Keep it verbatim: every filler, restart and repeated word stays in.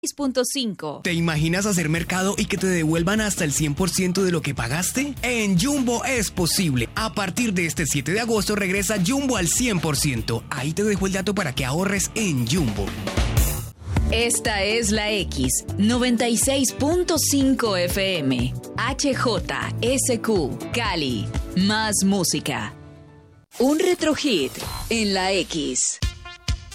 seis punto cinco. ¿Te imaginas hacer mercado y que te devuelvan hasta el cien por ciento de lo que pagaste? En Jumbo es posible. A partir de este siete de agosto regresa Jumbo al cien por ciento. Ahí te dejo el dato para que ahorres en Jumbo. Esta es la X, noventa y seis punto cinco F M. H J S Q, Cali. Más música. Un retro hit en la X.